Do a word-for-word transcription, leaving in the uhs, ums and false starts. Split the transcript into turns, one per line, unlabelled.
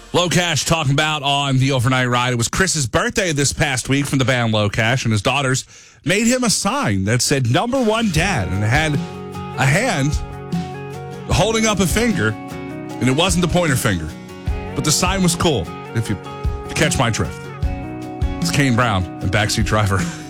Low Cash talking about on the overnight ride. It was Chris's birthday this past week from the band Low Cash, and his daughters made him a sign that said number one dad, and it had a hand holding up a finger, and it wasn't the pointer finger. But the sign was cool, if you catch my drift. It's Kane Brown and Backseat Driver.